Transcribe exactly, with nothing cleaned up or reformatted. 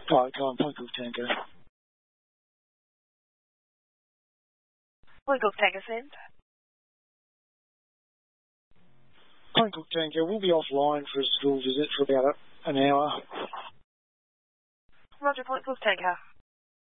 Right, go on, point Golf Tango. Point Golf Tango, send. Point Golf Tango, we'll be offline for a school visit for about an hour. Roger, Point Golf Tango.